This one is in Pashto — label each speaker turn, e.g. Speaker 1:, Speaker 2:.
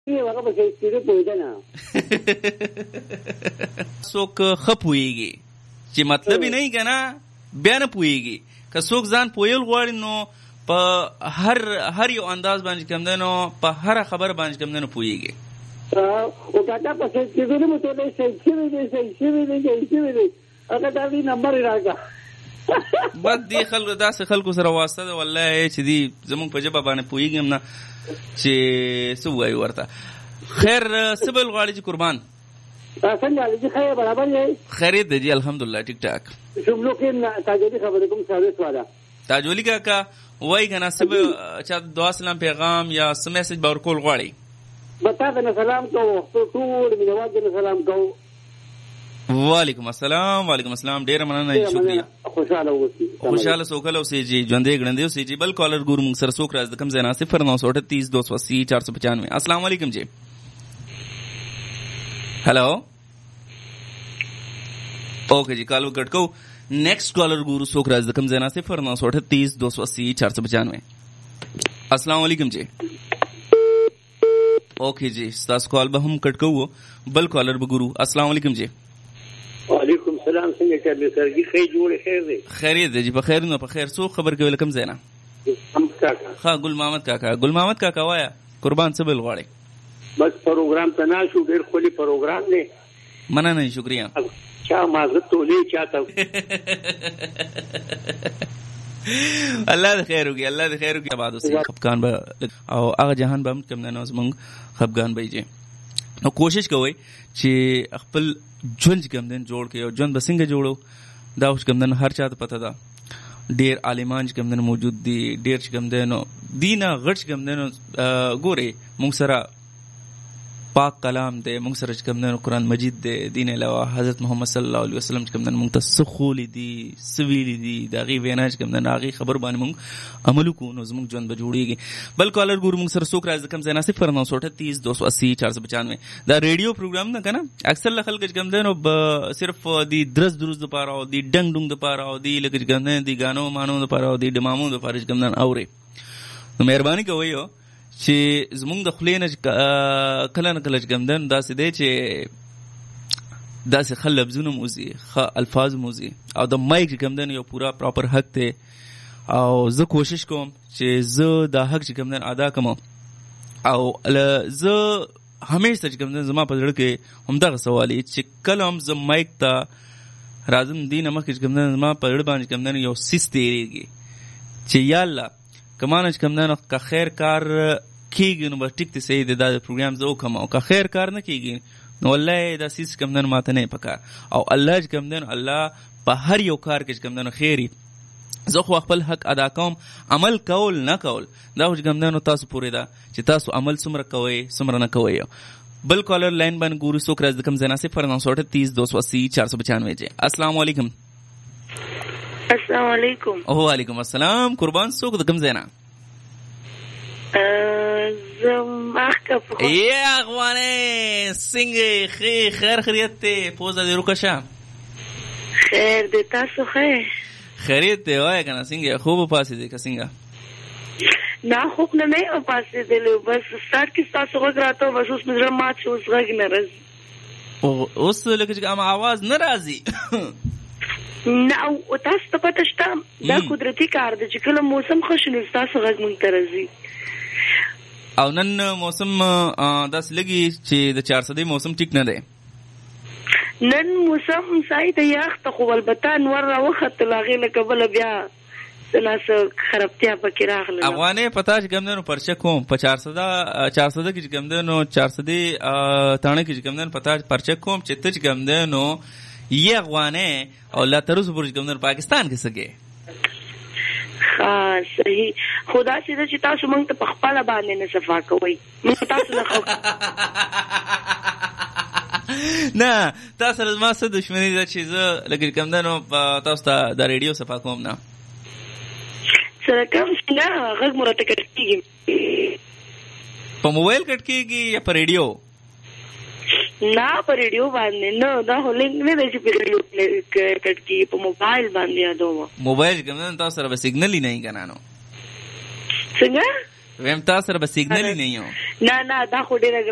Speaker 1: هغه به څه پوهیږي نه
Speaker 2: څوک خپويږي چې مطلب یې نه کنه بیا نه پوهیږي که څوک ځان پوهیل غواړي نو په هر یو انداز باندې کم ده نو په هر خبر باندې کم ده نو پوهیږي
Speaker 1: او کاټا په څه چې دوی مو ته شي هغه دا وی نمبر راځه
Speaker 2: بد دی خلکو داسې خلکو سره واسطه ده والله چې دی زمونږ په ژبه باندې پوهیږم نه چې څه وایي ورته خیر سبل غواړي چې قربان
Speaker 1: څنګه دې خیر برابر یې
Speaker 2: خیریت دی جی الحمدلله ټیک ټاک
Speaker 1: شملو کې تاجولی خبرې کوم ساده سواله
Speaker 2: تاجولی کاکا وای کنه سب چا دعا سلام پیغام یا سم میسج باور کول غواړي
Speaker 1: بتا دې سلام کو ټول میواد دې سلام کو
Speaker 2: وعلیکم السلام ډیر مننه شکریہ خوشاله سوکل او سي جی ژوندې غړندې او سي جی بل کالر ګور موږ سره سوک راز د کم زینا 0938 280 495 السلام علیکم جی hello okay जी call cut को next collar गुरु सोखराज रकम ज़ेना 0938 280 495 अस्सलाम वालेकुम जी ओके जी स्टास कॉल बे हम कट को बल कॉलर बे गुरु अस्सलाम वालेकुम जी
Speaker 1: वालेकुम सलाम څنګه چلې سر جی خیر جوړ خیر دی
Speaker 2: خیریت دی جی په خیر نو په خیر سو خبر کې ولکم زینا ها ګل محمد کاکا وایا قربان څه بل غواړي
Speaker 1: بس پروګرام ته نه شو ډېر خولي پروګرام دی
Speaker 2: مننه شکریہ
Speaker 1: چا مازه تولې چاته
Speaker 2: الله دې خیر وکړي بعد اوسې خفقان به او هغه جهان به هم کم نه نوز مونږ خفقان به یې نو کوشش کوئ چې خپل ژوند کم دن جوړ کړئ او ژوند به څنګه جوړو دا اوس کم دن هر چاته پته ده ډیر عالمان چې کم دن موجود دي ډیر چې کم دن دینه غټ چې کم دن ګوري مونږ سره پاک کلام دے مونږ سره چې کوم نه قرآن مجید دے دین علاوه حضرت محمد صلی الله علیه وسلم چې کوم نه مونږ ته سخولې دي سویلې دي دا غي وینا چې کوم نه هغه خبر باندې مونږ عمل کو نو زموږ ژوند به جوړیږي بل کالر ګور مونږ سره سوک راځي کوم زینا 0938 280 495 دا ریډیو پروګرام نه کنه اکثر خلک چې کوم نه صرف دی درز د پاره او دی ډنګ ډنګ د پاره او دی لکه کوم نه دی غانو مانو د پاره او دی دمامو د پاره کوم نه اوري نو مهرباني کوئ چې زمونږ د خولې نه کله نه کله چې ګمدن داسې دی چې داسې ښه لفظونه موزي ښه الفاظ موزي او د مایک چې ګمدن یو پورا پراپر حق دی او زه کوشش کوم چې زه دا حق چې ګمدن ادا کوم او زه همیشه چې ګمدن زما په زړه کې همدغه سوال چې کله هم زه مایک ته راځم دې نه مخکې چې ګمدن زما په زړه باندې ګمدن یو سیس تېرېږي چې یا الله کمانه چې ګمدن که خیر کار کیږي نو بس ټیک ته صحیح دی دا پروګرام زه وکړم او که خیر کار نه کیږي نو والله دا سیس کمدن ماته نه پکار او الله چې کمدن الله په هر یو کار کې چې کمدن خیری زه خو خپل حق ادا کوم عمل کول نه کول دا چې کمدن تاسو پورې دا چې تاسو عمل څومره کوئ څومره نه کوئ بل کالر लाइन باندې ګورو سوک راز د کم زنا 0938 280 495 جی السلام علیکم
Speaker 3: السلام علیکم
Speaker 2: وعلیکم السلام قربان سوک د کم زنا یا اخوانه څنګه خیر خیریت ته پوزا دې روکشه
Speaker 3: خیر دې تاسو
Speaker 2: خیریت ته وای کنه څنګه خوب پاسې دې څنګه
Speaker 3: نه خوب نه او پاسې دې بس سٹارټ کې تاسو غواړئ بس اوس مې مات شو اوس غږ نه راځي
Speaker 2: اوس لکه چې ما आवाज نه راځي
Speaker 3: نه او تاسو ته پته شته دا قدرتي کار دی چې کله موسم خوشنه تاسو غږ مونږ ته راځي
Speaker 2: او نن موسم داس لګي چې د 400 موسم ټیک نه دی
Speaker 3: نن موسم صحیح دی یخ ته خو البته نور راوخت لاغې لکه بل بیا سلاس خرابتیا پکې راغله
Speaker 2: افغانې پتا چې ګمندنو پرچه کوم په 400 کې ګمندنو 400 تانه کې ګمندن پتا پرچه کوم چې ته ګمندنو یې افغانې او لا تر اوسه پورې ګمندن پاکستان کې سګي
Speaker 3: صحیح خدا سي چې تاسو مونږ ته په خپل باندې نه صفا کوئ مونږ تاسو نه خو
Speaker 2: نه تاسو ما څه دښمنی ده چې زه لکه ګمندنو تاسو ته د ریډیو صفا کوم نه
Speaker 3: سره کوم څنګه غږ مرته کټکیږي
Speaker 2: په موبایل کټکیږي یا په ریډیو
Speaker 3: نه په ریډیو باندې نو دا هولینګ نه دی چې په ریډیو کټکیږي په موبایل باندې یادو
Speaker 2: موبایل کوم تاسو سره به سیګنل نه نه نو
Speaker 3: څنګه
Speaker 2: ویم تاسو سره به سیګنل نه یو
Speaker 3: نه دا خو ډیره